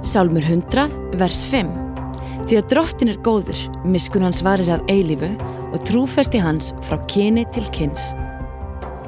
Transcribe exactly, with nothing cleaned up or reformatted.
Sálmur hundrað, vers fimm. Því að Drottinn er góður, miskunn hans varir að eilífu og trúfesti hans frá kyni til kyns.